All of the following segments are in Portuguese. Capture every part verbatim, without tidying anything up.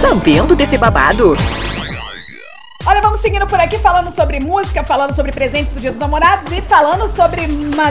sabendo desse babado? Olha, vamos seguindo por aqui, falando sobre música, falando sobre presentes do Dia dos Namorados e falando sobre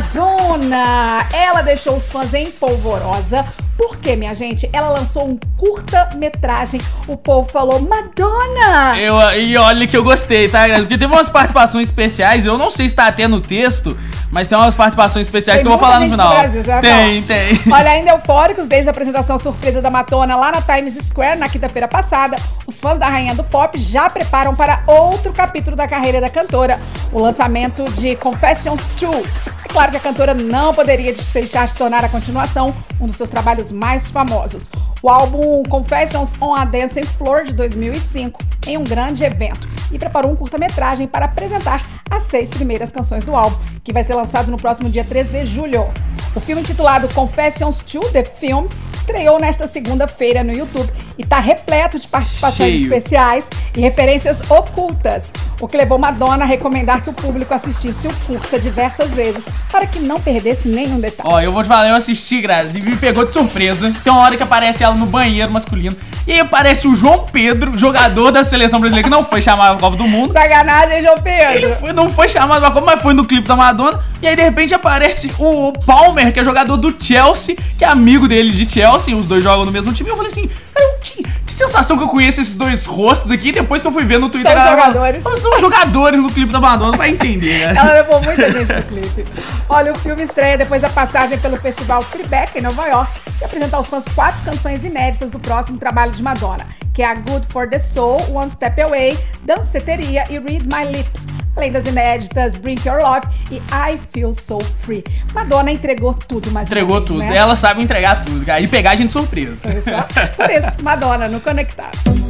Madonna. Ela deixou os fãs em polvorosa. Por quê, minha gente? Ela lançou um curta-metragem. O povo falou, Madonna! Eu, e olha que eu gostei, tá? Porque teve umas participações especiais. Eu não sei se tá até no texto, mas tem umas participações especiais tem que eu vou falar no final. Brasil, tem, tem. Olha, ainda eufóricos desde a apresentação surpresa da Madonna lá na Times Square na quinta-feira passada, os fãs da rainha do pop já preparam para outro capítulo da carreira da cantora, o lançamento de Confessions dois. É claro que a cantora não poderia deixar de tornar a continuação um dos seus trabalhos mais famosos. O álbum Confessions on a Dancing Floor de dois mil e cinco em um grande evento e preparou um curta-metragem para apresentar as seis primeiras canções do álbum, que vai ser lançado no próximo dia três de julho. O filme intitulado Confessions dois, The Film, estreou nesta segunda-feira no YouTube e está repleto de participações Cheio. especiais e referências ocultas, o que levou Madonna a recomendar que o público assistisse o curta diversas vezes para que não perdesse nenhum detalhe. Ó, eu vou te falar, eu assisti, Grazi, e me pegou de surpresa. Tem uma hora que aparece ela no banheiro masculino e aí aparece o João Pedro, jogador da seleção brasileira que não foi chamado para a Copa do Mundo. Sacanagem, João Pedro! Ele foi, não foi chamado pra Copa, mas foi no clipe da Madonna. E aí, de repente, aparece o Palmer, que é jogador do Chelsea, que é amigo dele de Chelsea. Os dois jogam no mesmo time. E eu falei assim, cara, que, que sensação que eu conheço esses dois rostos aqui. Depois que eu fui ver no Twitter... São ela, jogadores. Ela, são jogadores no clipe da Madonna, vai entender, né? Ela levou muita gente no clipe. Olha, o filme estreia depois da passagem pelo festival Tribeca, em Nova York, e apresentar aos fãs quatro canções inéditas do próximo trabalho de Madonna, que é a Good for the Soul, One Step Away, Danceteria e Read My Lips, além das inéditas Bring Your Love e I Feel So Free. Madonna entregou tudo, mais Entregou uma vez, tudo. né? Ela sabe entregar tudo, cara. E pegar a gente de surpresa. Por isso, por isso, Madonna no Conectados.